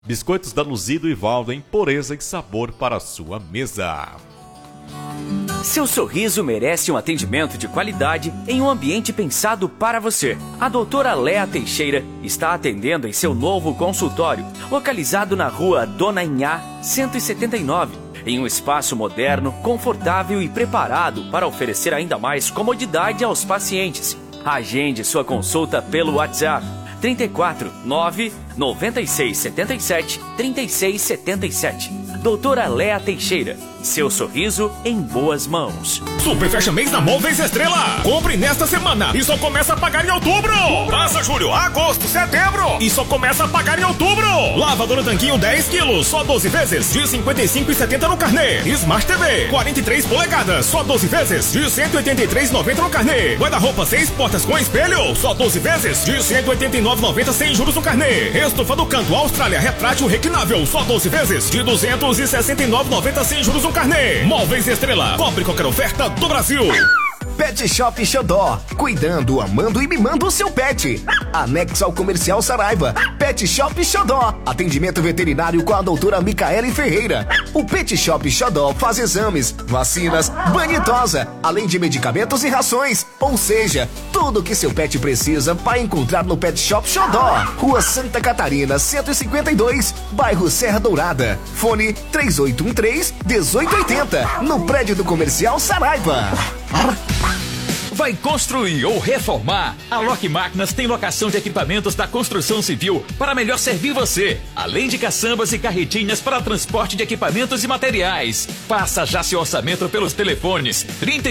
Biscoitos da Luzido e Valdo em pureza e sabor para a sua mesa. Seu sorriso merece um atendimento de qualidade em um ambiente pensado para você. A doutora Léa Teixeira está atendendo em seu novo consultório, localizado na rua Dona Inhá, 179, em um espaço moderno, confortável e preparado para oferecer ainda mais comodidade aos pacientes. Agende sua consulta pelo WhatsApp 34 9 96 77 36 77. Doutora Léa Teixeira, seu sorriso em boas mãos. Super Fecha Mês na Móveis Estrela. Compre nesta semana e só começa a pagar em outubro. Passa julho, agosto, setembro e só começa a pagar em outubro. Lavadora Tanquinho 10 quilos, só 12 vezes de 55,70 no carnê. Smart TV 43 polegadas, só 12 vezes de 183,90 no carnê. Guarda-roupa 6 portas com espelho, só 12 vezes de 189,90 sem juros no carnê. Estufa do Canto Austrália retrátil reclinável, só 12 vezes de 269,90 sem juros no carnê. Móveis Estrela, cobre qualquer oferta do Brasil. Pet Shop Xodó, cuidando, amando e mimando o seu pet. Anexo ao Comercial Saraiva. Pet Shop Xodó, atendimento veterinário com a doutora Micaele Ferreira. O Pet Shop Xodó faz exames, vacinas, banho e tosa, além de medicamentos e rações. Ou seja, tudo que seu pet precisa vai encontrar no Pet Shop Xodó. Rua Santa Catarina, 152, bairro Serra Dourada. Fone 3813-1880, no prédio do Comercial Saraiva. Vai construir ou reformar? A Lock Máquinas tem locação de equipamentos da construção civil para melhor servir você, além de caçambas e carretinhas para transporte de equipamentos e materiais. Faça já seu orçamento pelos telefones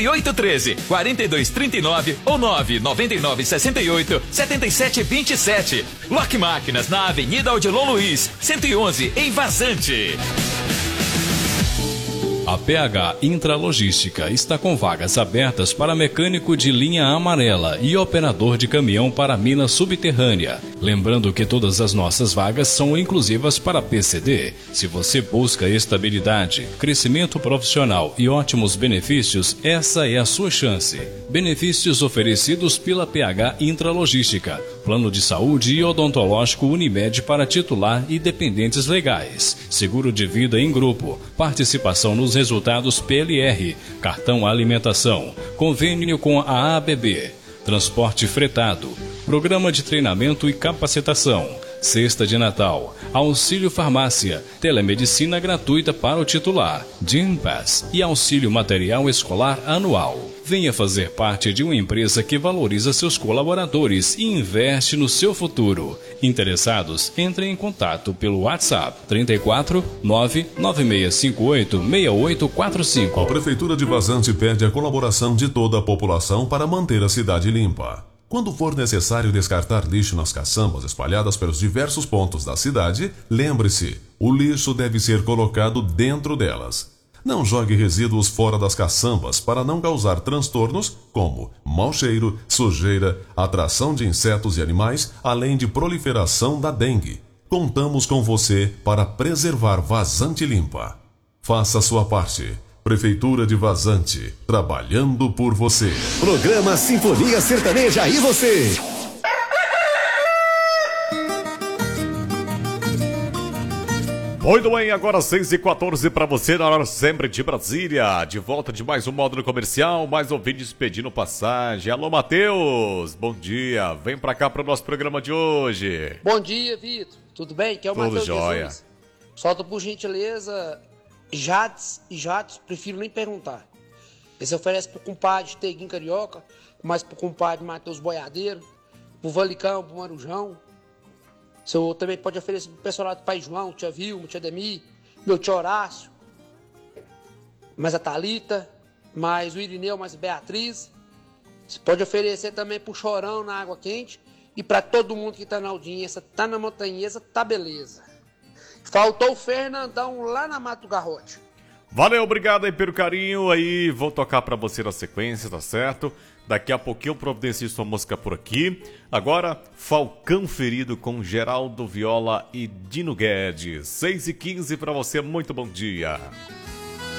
3813-4239 ou 99968-7727. Lock Máquinas na Avenida Odilon Luiz, 111, em Vazante. A PH Intralogística está com vagas abertas para mecânico de linha amarela e operador de caminhão para mina subterrânea. Lembrando que todas as nossas vagas são inclusivas para PCD. Se você busca estabilidade, crescimento profissional e ótimos benefícios, essa é a sua chance. Benefícios oferecidos pela PH Intralogística: plano de saúde e odontológico Unimed para titular e dependentes legais, seguro de vida em grupo, participação nos resultados PLR, cartão alimentação, convênio com a ABB, transporte fretado, programa de treinamento e capacitação, cesta de Natal, auxílio farmácia, telemedicina gratuita para o titular, Gympass e auxílio material escolar anual. Venha fazer parte de uma empresa que valoriza seus colaboradores e investe no seu futuro. Interessados, entrem em contato pelo WhatsApp 34 99658 6845. A Prefeitura de Vazante pede a colaboração de toda a população para manter a cidade limpa. Quando for necessário descartar lixo nas caçambas espalhadas pelos diversos pontos da cidade, lembre-se, o lixo deve ser colocado dentro delas. Não jogue resíduos fora das caçambas para não causar transtornos como mau cheiro, sujeira, atração de insetos e animais, além de proliferação da dengue. Contamos com você para preservar Vazante limpa. Faça a sua parte. Prefeitura de Vazante, trabalhando por você. Programa Sinfonia Sertaneja e você. Muito bem, agora 6h14 para você, na hora sempre de Brasília. De volta de mais um módulo comercial, mais ouvintes pedindo passagem. Alô, Matheus, bom dia. Vem pra cá pro nosso programa de hoje. Bom dia, Vitor. Tudo bem? Que é o Matheus jóia. Jesus. Solta por gentileza Jades e Jatos, prefiro nem perguntar. Esse oferece pro compadre Teguinho Carioca, mais pro compadre Matheus Boiadeiro, pro Valicão, pro Marujão. O senhor também pode oferecer pro pessoal do Pai João, tia Vilma, tia Demi, meu tio Horácio, mais a Thalita, mais o Irineu, mais a Beatriz. Você pode oferecer também pro Chorão na Água Quente e para todo mundo que tá na audiência, tá na Montanhesa, tá beleza. Faltou o Fernandão lá na Mato Garrote. Valeu, obrigado aí pelo carinho. Aí vou tocar pra você na sequência, tá certo? Daqui a pouquinho eu providencio sua música por aqui. Agora, Falcão Ferido com Geraldo Viola e Dino Guedes. 6h15 pra você, muito bom dia.